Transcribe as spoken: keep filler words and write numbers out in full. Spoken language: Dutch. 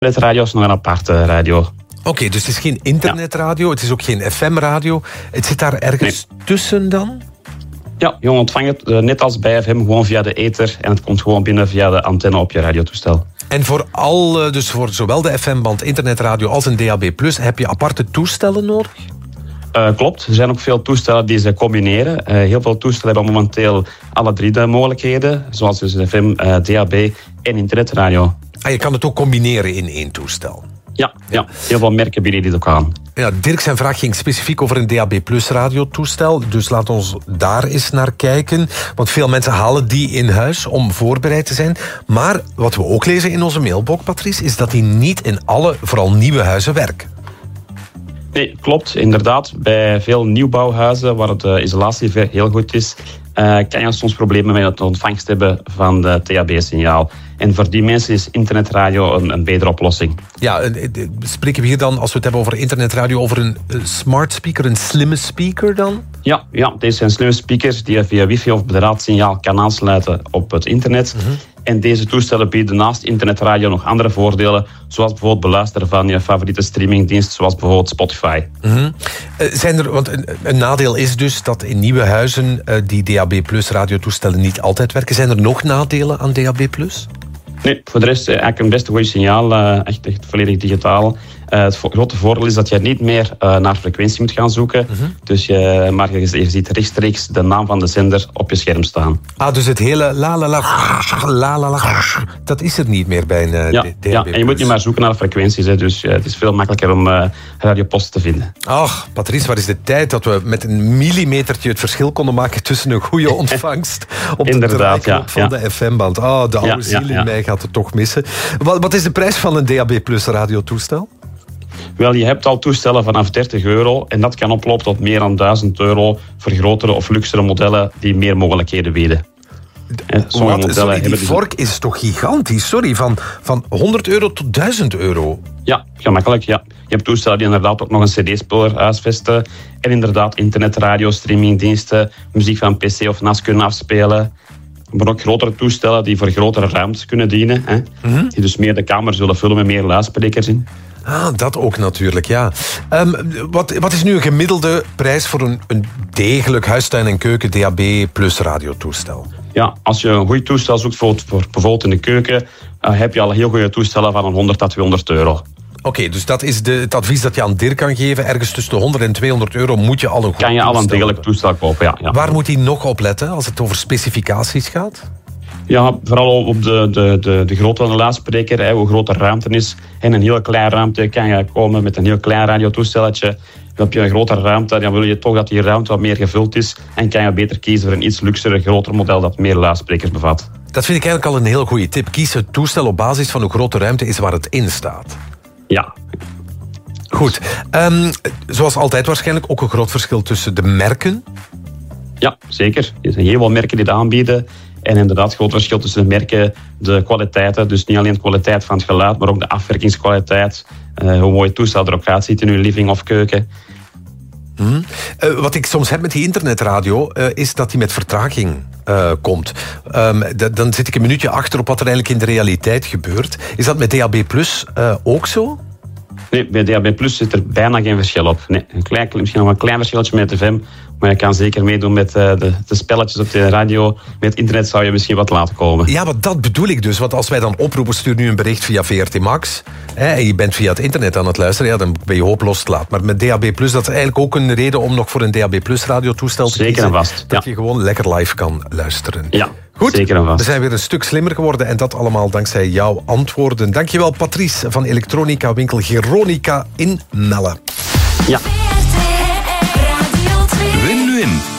internetradio is nog een aparte radio. Oké, okay, dus het is geen internetradio, ja. Het is ook geen F M-radio. Het zit daar ergens nee. tussen dan? Ja, je ontvangt het uh, net als bij F M gewoon via de ether en het komt gewoon binnen via de antenne op je radiotoestel. En voor al, uh, dus voor zowel de F M-band, internetradio als een D A B plus, heb je aparte toestellen nodig? Uh, klopt, er zijn ook veel toestellen die ze combineren. Uh, heel veel toestellen hebben momenteel alle drie de mogelijkheden, zoals dus F M, uh, D A B en internetradio. Ah, je kan het ook combineren in één toestel? Ja, ja, heel veel merken bieden dit ook aan. Ja, Dirk zijn vraag ging specifiek over een D A B plus radiotoestel. Dus laat ons daar eens naar kijken. Want veel mensen halen die in huis om voorbereid te zijn. Maar wat we ook lezen in onze mailbox, Patrice, is dat die niet in alle, vooral nieuwe huizen werken. Nee, klopt. Inderdaad, bij veel nieuwbouwhuizen waar de isolatie heel goed is, uh, kan je soms problemen met het ontvangst hebben van de T A B-signaal. En voor die mensen is internetradio een, een betere oplossing. Ja, spreken we hier dan, als we het hebben over internetradio, over een smart speaker, een slimme speaker dan? Ja, ja, deze zijn slimme speakers die je via wifi of bedraadsignaal kan aansluiten op het internet. Mm-hmm. En deze toestellen bieden naast internetradio nog andere voordelen, zoals bijvoorbeeld beluisteren van je favoriete streamingdienst, zoals bijvoorbeeld Spotify. Mm-hmm. Uh, zijn er, want een, een nadeel is dus dat in nieuwe huizen uh, die D A B plus radiotoestellen niet altijd werken. Zijn er nog nadelen aan D A B plus? Nee, voor de rest eigenlijk een best goede signaal, uh, echt, echt volledig digitaal. Uh, het vo- grote voordeel is dat je niet meer uh, naar frequentie moet gaan zoeken. Uh-huh. Dus je, maar je, je ziet rechtstreeks de naam van de zender op je scherm staan. Ah, dus het hele la la la, la, la, la dat is er niet meer bij een uh, ja, D A B+. Ja, en je moet niet maar zoeken naar frequenties. Hè, dus uh, het is veel makkelijker om uh, radiopost te vinden. Ach, Patrice, waar is de tijd dat we met een millimetertje het verschil konden maken tussen een goede ontvangst op de draaiknop ja, van ja. de F M-band. Oh, de oude ja, ziel in ja, ja. mij gaat het toch missen. Wat, wat is de prijs van een D A B plus radiotoestel? Wel, je hebt al toestellen vanaf dertig euro en dat kan oplopen tot meer dan duizend euro voor grotere of luxere modellen die meer mogelijkheden bieden. Wat? Sorry, die vork is toch gigantisch? Sorry, van, van honderd euro tot duizend euro. Ja, gemakkelijk, ja. Je hebt toestellen die inderdaad ook nog een cd-speler huisvesten en inderdaad internet, radio, streamingdiensten, muziek van P C of N A S kunnen afspelen. Maar ook grotere toestellen die voor grotere ruimtes kunnen dienen. Hè? Mm-hmm. Die dus meer de kamer zullen vullen met meer luidsprekers in. Ah, dat ook natuurlijk, ja. Um, wat, wat is nu een gemiddelde prijs voor een, een degelijk huistuin- en keuken D A B plus radiotoestel? Ja, als je een goed toestel zoekt voor, voor bijvoorbeeld in de keuken, uh, heb je al heel goede toestellen van een honderd tot tweehonderd euro. Oké, okay, dus dat is de, het advies dat je aan Dirk kan geven. Ergens tussen de honderd en tweehonderd euro moet je al een goed Kan je toestel al een degelijk toestel kopen, ja, ja. Waar moet hij nog op letten als het over specificaties gaat? Ja, vooral op de, de, de, de grootte van de luidspreker, hè, hoe groot de ruimte is. In een heel klein ruimte kan je komen met een heel klein radiotoestelletje. Heb je een grotere ruimte, dan wil je toch dat die ruimte wat meer gevuld is. En kan je beter kiezen voor een iets luxere, groter model dat meer luidsprekers bevat. Dat vind ik eigenlijk al een heel goede tip. Kies het toestel op basis van hoe groot de ruimte is waar het in staat. Ja. Goed. Um, zoals altijd waarschijnlijk ook een groot verschil tussen de merken. Ja, zeker. Er zijn heel veel merken die het aanbieden. En inderdaad, groot verschil tussen de merken, de kwaliteiten. Dus niet alleen de kwaliteit van het geluid, maar ook de afwerkingskwaliteit. Uh, hoe mooi het toestel er ook gaat zitten in uw living of keuken. Hmm. Uh, wat ik soms heb met die internetradio, uh, is dat die met vertraging uh, komt. Um, d- dan zit ik een minuutje achter op wat er eigenlijk in de realiteit gebeurt. Is dat met D A B plus uh, ook zo? Nee, bij D A B plus zit er bijna geen verschil op. Nee, een klein, misschien nog een klein verschilletje met de F M, maar je kan zeker meedoen met uh, de, de spelletjes op de radio. Met het internet zou je misschien wat laten komen. Ja, maar dat bedoel ik dus. Want als wij dan oproepen, stuur nu een bericht via V R T Max, hè, en je bent via het internet aan het luisteren, ja, dan ben je hopeloos te laat. Maar met D A B plus, dat is eigenlijk ook een reden om nog voor een D A B plus radiotoestel te zeker kiezen. En vast. Dat ja. je gewoon lekker live kan luisteren. Ja. Goed, zeker en vast. We zijn weer een stuk slimmer geworden en dat allemaal dankzij jouw antwoorden. Dankjewel, Patrice van elektronica winkel Geronica in Melle. Ja. Win nu in